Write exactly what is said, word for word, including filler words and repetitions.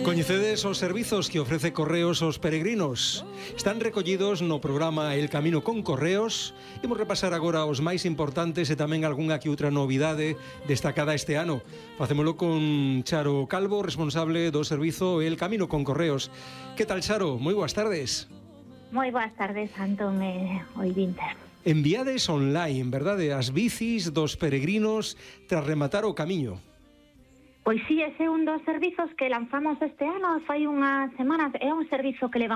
Coñecedes os servizos que ofrece Correos aos peregrinos. Están recollidos no programa El Camino con Correos. Imos repasar agora os máis importantes e tamén algunha que outra novidade destacada este ano. Facémolo con Charo Calvo, responsable do servizo El Camino con Correos. Que tal, Charo? Moi boas tardes. Moi boas tardes, Antón e ointes. Enviades online, verdade, as bicis dos peregrinos tras rematar o camiño. Pois sí, ese é un dos servizos que lanzamos este ano, fai unhas semanas. É un servizo que leva